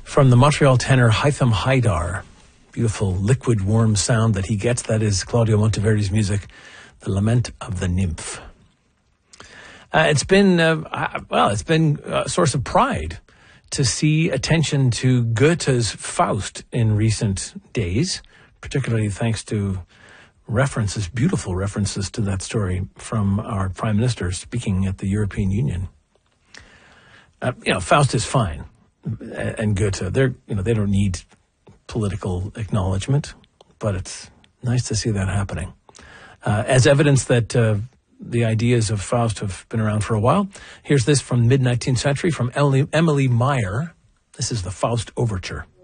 From the Montreal tenor Hytham Haidar. Beautiful liquid warm sound that he gets. That is Claudio Monteverdi's music, The Lament of the Nymph. It's been a source of pride to see attention to Goethe's Faust in recent days, particularly thanks to beautiful references to that story from our Prime Minister speaking at the European Union. Faust is fine, and Goethe, they don't need political acknowledgement, but it's nice to see that happening. As evidence that the ideas of Faust have been around for a while, here's this from mid-19th century from Emily Meyer. This is the Faust Overture.